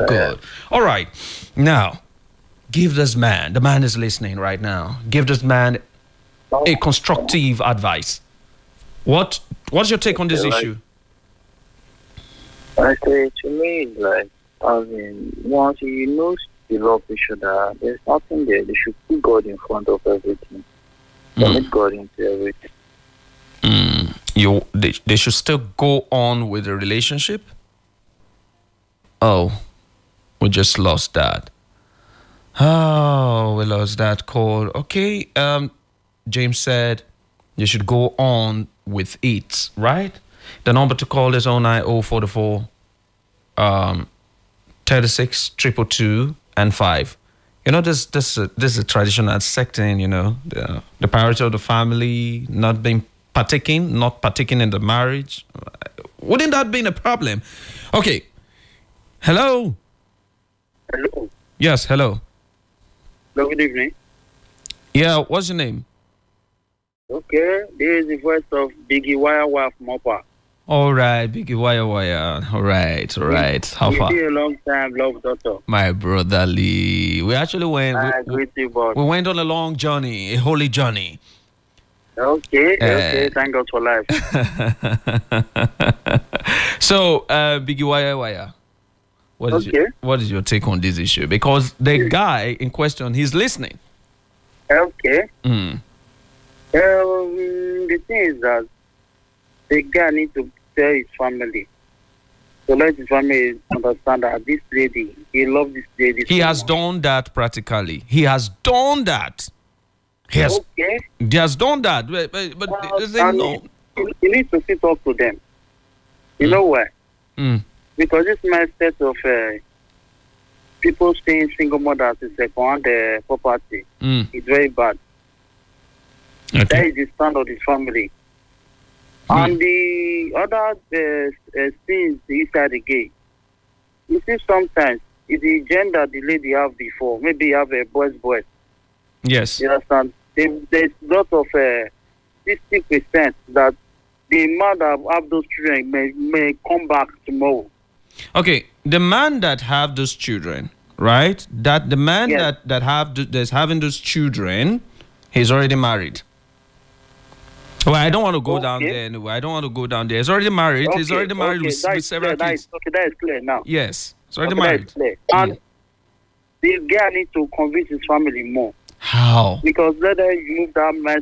Good. All right. Now, give this man, the man is listening right now, give this man a constructive advice. What's your take on this issue? I say to me, like, once you know you love each other, there's nothing there. They should put God in front of everything. Commit God into everything. They should still go on with the relationship? Oh, we just lost that. Oh, we lost that call. Okay, James said you should go on with it, right? The number to call is 09044 36 222 and 5. You know, this is a traditional secting, you know, the priority of the family, not partaking in the marriage. Wouldn't that be a problem? Okay. Hello? Hello. Yes, hello. Good evening. Yeah, what's your name? Okay, this is the voice of Biggie Wire Waf Mopa. All right, Biggie Wire. All right. How far? It's been a long time, love doctor. My brother Lee. We actually went. We went on a long journey, a holy journey. Okay. Thank God for life. So, Biggie Wire. What is your take on this issue? Because the guy in question, he's listening. Okay. The thing is that the guy needs to tell his family. So let his family understand that this lady, he loves this lady. He has done that practically. He has done that. He has done that. But no. You need to sit up to them. You know why? Because this mindset of people staying single mothers is second property. It's very bad. Okay. That is the stand of the family. And the other things inside the gate, you see sometimes it's the gender the lady have before. Maybe you have a boy's. Yes. You understand? There's a lot of 60% that the man that have those children may come back tomorrow. Okay, the man that have those children, right? That the man that's having those children, he's already married. Well, I don't want to go down there anyway. I don't want to go down there. He's already married. He's already married with several kids. That is clear now. Yes, he's already married. And this guy needs to convince his family more. How? Because let them remove that